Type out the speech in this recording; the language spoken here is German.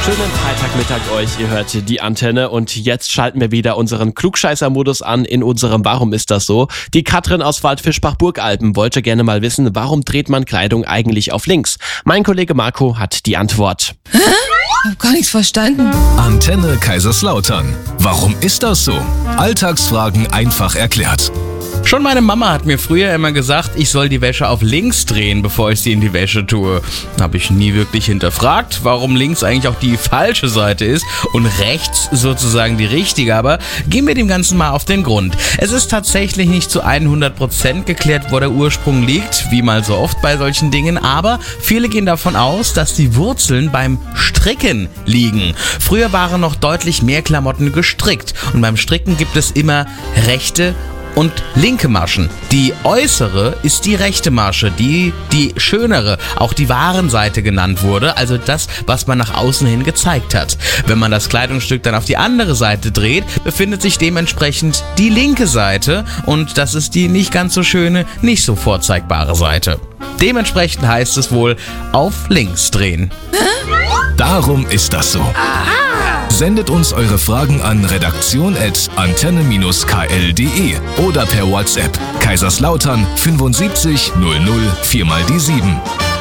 Schönen Freitagmittag euch, ihr hört die Antenne und jetzt schalten wir wieder unseren Klugscheißer-Modus an in unserem Warum ist das so? Die Katrin aus Waldfischbach-Burgalpen wollte gerne mal wissen, warum dreht man Kleidung eigentlich auf links? Mein Kollege Marco hat die Antwort. Ich hab gar nichts verstanden. Antenne Kaiserslautern. Warum ist das so? Alltagsfragen einfach erklärt. Schon meine Mama hat mir früher immer gesagt, ich soll die Wäsche auf links drehen, bevor ich sie in die Wäsche tue. Habe ich nie wirklich hinterfragt, warum links eigentlich auch die falsche Seite ist und rechts sozusagen die richtige. Aber gehen wir dem Ganzen mal auf den Grund. Es ist tatsächlich nicht zu 100% geklärt, wo der Ursprung liegt, wie mal so oft bei solchen Dingen. Aber viele gehen davon aus, dass die Wurzeln beim Stricken liegen. Früher waren noch deutlich mehr Klamotten gestrickt und beim Stricken gibt es immer rechte und linke Maschen. Die äußere ist die rechte Masche, die schönere, auch die Warenseite genannt wurde, also das, was man nach außen hin gezeigt hat. Wenn man das Kleidungsstück dann auf die andere Seite dreht, befindet sich dementsprechend die linke Seite und das ist die nicht ganz so schöne, nicht so vorzeigbare Seite. Dementsprechend heißt es wohl auf links drehen. Darum ist das so. Sendet uns eure Fragen an redaktion@antenne-kl.de oder per WhatsApp Kaiserslautern 75 00 4 mal die 7.